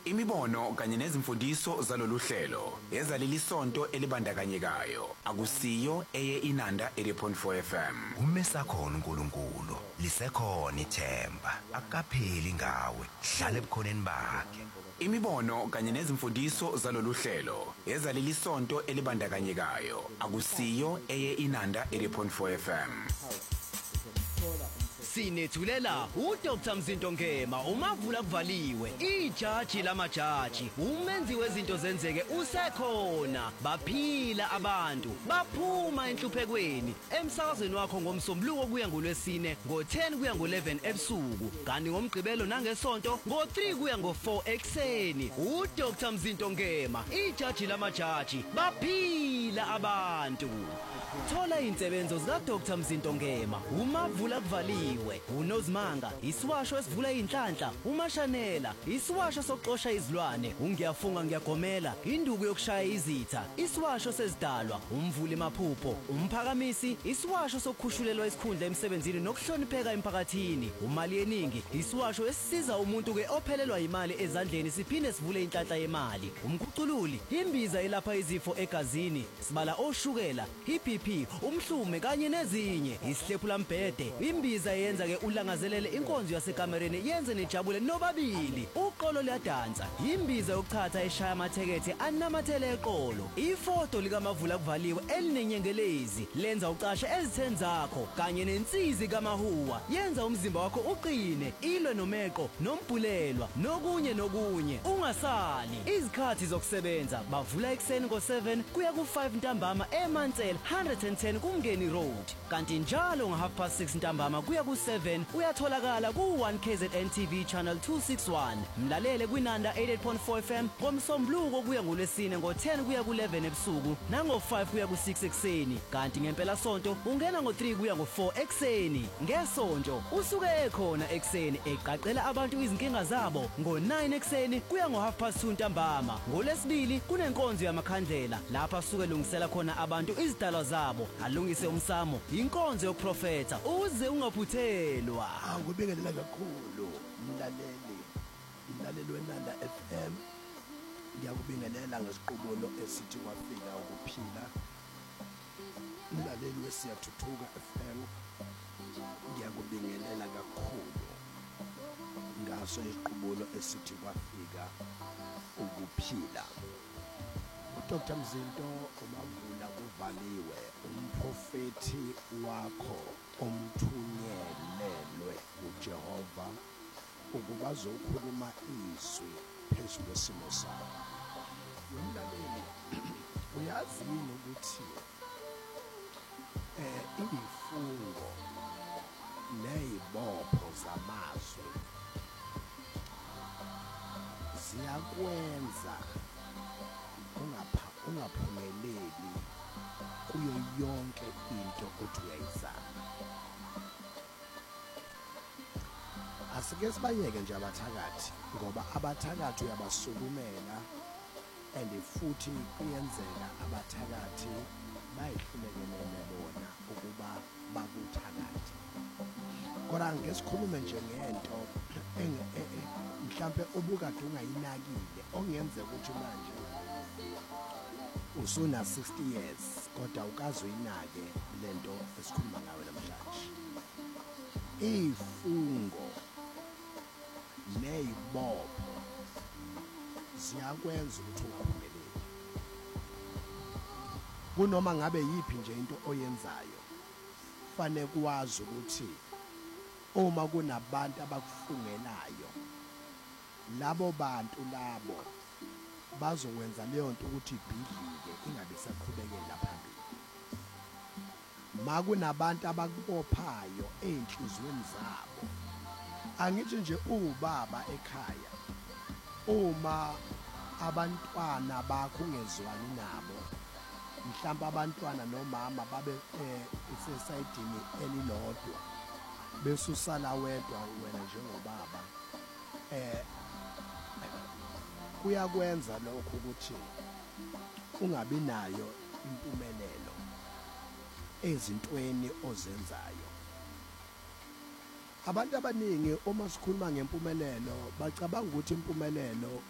Imibono kanye nezimfundiso zalolu hlelo ezaleli sonto elibandakanyekayo akusiyo eye Inanda 80.4 FM. Umesakhona uNkulunkulu lisekhona ithemba akapheli ngawe hlala ebukhoneni bakhe. Imibono kanye nezimfundiso zalolu hlelo ezaleli sonto elibandakanyekayo akusiyo eye Inanda 80.4 FM. Sinethulela uDr Mzinto Ngema umavula kuvaliwe ijaji lamajaji umenzi wezinto zenzeke usekhona baphila abantu baphuma enhluphekweni emsakazweni wakho ngomsombuluko kuya ngoLwesine ngo10 kuya ngo11 ebusuku kanti ngomgqibelo nangesonto ngo3 kuya ngo4 ekseni uDr Mzinto Ngema ijaji lamajaji baphila abantu. Thola insebenzo zika Dr Mzinto Ngema umavula kuvaliwe uNozimanga isiwasho esivula inhlanhla uMashanela isiwasho sokuxosha izilwane ungiyafunga ngiyagomela induku yokushaya izitha isiwasho sezidalwa umvuli maphupho umphakamisi isiwasho sokukhushulelwa isikhundla emsebenzini nokuhlonipheka emphakathini umali yeningi isiwasho esisiza umuntu ke ophelelwa imali ezandleni siphinde sivule inhlanhla yemali umkhucululi imbiza elapha izifo egazini sibala oshukela iBP umhlume kanye nezinye isihlephula mbhede imbiza yenza ke ulangazelele inkonzo yasekamereni yenze nejabule nobabili uqolo liyadansa imbiza yokuthatha eshaya amathekethe anamathele eqolo ifoto likamavula kuvaliwe elinenyengelezi lenza ucashe ezitheni zakho kanye nensizi kamahuwa yenza umzimba wakho uqine ilwe nomeqo nombhulelwa nokunye ungasali izikhathi zokusebenza bavula ekseni ngo7 kuya ku5 ntambama eMansel 110 kuMngeni Road kanti njalo ngo6:30 ntambama kuya ku7 uyatholakala ku1 KZN TV channel 261 mlalele kwinanda 88.4 FM ngomsombuluko kuya ngoLwesine ngo10 kuya ku11 ebusuku nango5 kuya ku6 ekseni kanti ngempela sonto ungena ngo3 kuya ngo4 ekseni ngesonto usuke ekhona ekseni eqaqela abantu izinkinga zabo ngo9 ekseni kuya ngo2:30 ntambama ngoLesibili kunenkonzo yamakhandlela lapha asuke lungisela khona abantu izidalwa zabo alungise umsamo inkonzo yokuprofeta uze ungaphuthelwa ngibingelela kakhulu mlaleli weNanda FM ngiyakubingelela ngesiqubulo esithi kwafika ukuphila mlaleli wesiyathuthuka FM ngiyakubingelela kakhulu ngaso isiqubulo esithi kwafika ukuphila uDr Mzinto umavula kuvaliwe umprofeti wakho omthunyelelwe uJehova ukuba zokhuluma izwi phezulu kwesimo sakho umlaleli uyazi ukuthi izifungo nezibopho zamazwi ziyakwenza ungaphumeleli kuyo yonke into othi uyayizama. Asike sibayeke nje abathakathi ngoba abathakathi uyabasukumela and futhi kuyenzeka abathakathi bayihlulekele bona ukuba bakuthakathi. Kodwa ngesikhulume nje ngento mhlambe obukade ungayinakile ongenzeka ukuthi manje usuna 60 years kodwa ukazi uyinake lento esikhuluma ngayo namhlanje ifungo nezibopho ziyakwenza ukuthi ungaphumeleli kunoma ngabe yipi nje into oyenzayo fanele kuwazi ukuthi uma kunabantu abakufungelayo labo bantu labo bazokwenza leyo nto ukuthi ibhidlike ingabe saqhubekela phambili makunabantu abakubophayo enhlizweni zabo angithi nje ubaba ekhaya uma abantwana bakho ungezwani nabo mhlawumbe abantwana nomama babe isesayidini elilodwa bese usala wedwa wena njengobaba kuyakwenza lokho ukuthi ungabi nayo impumelelo ezintweni ozenzayo. Abantu abaningi uma sikhuluma ngempumelelo bacabanga ukuthi impumelelo